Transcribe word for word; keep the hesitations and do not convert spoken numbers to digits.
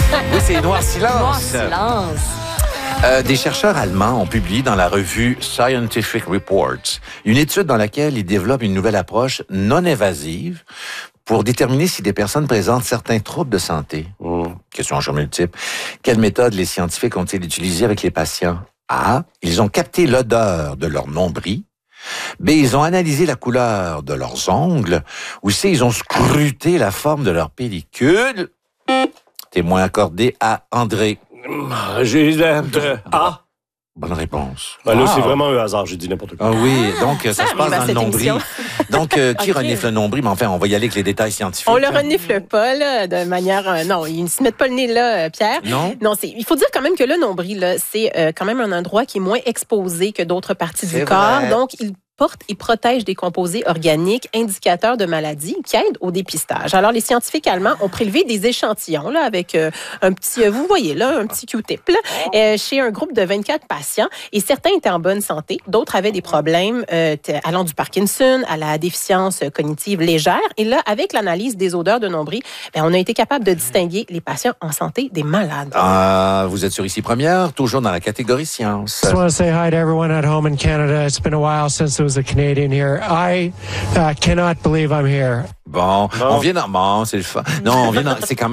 Oui, c'est Noir Silence. Noir Silence. Euh, des chercheurs allemands ont publié dans la revue Scientific Reports une étude dans laquelle ils développent une nouvelle approche non évasive pour déterminer si des personnes présentent certains troubles de santé. Mmh. Question en multiple. Quelle méthode les scientifiques ont-ils utilisée avec les patients? A. Ils ont capté l'odeur de leur nombril. B. Ils ont analysé la couleur de leurs ongles. Ou C. Ils ont scruté la forme de leur pellicule. Témoin accordé à André. J'ai euh, A. Bonne réponse. Ben là, wow. c'est vraiment un hasard, j'ai dit n'importe quoi. Ah oui, donc ça, ça se passe dans le nombril. Émission. Donc, euh, qui okay. renifle le nombril? Mais enfin, on va y aller avec les détails scientifiques. On le renifle pas, là, de manière... Euh, non, ils ne se mettent pas le nez là, euh, Pierre. Non? Non, c'est, il faut dire quand même que le nombril, là, c'est euh, quand même un endroit qui est moins exposé que d'autres parties C'est du corps. vrai. Donc, il porte et protège des composés organiques indicateurs de maladies qui aident au dépistage. Alors, les scientifiques allemands ont prélevé des échantillons là, avec euh, un petit, euh, vous voyez là, un petit Q-tip là, euh, chez un groupe de vingt-quatre patients. Et certains étaient en bonne santé, d'autres avaient des problèmes euh, allant du Parkinson à la déficience cognitive légère. Et là, avec l'analyse des odeurs de nombril, ben, on a été capable de distinguer les patients en santé des malades. Ah, vous êtes sur Ici Première, toujours dans la catégorie science. I just want to say hi to everyone at home in Canada. It's been a while since there was a Canadian here. I uh, cannot believe I'm here. Bon, Non. on vient dans... Bon, c'est le fun. Non, on vient dans... C'est quand même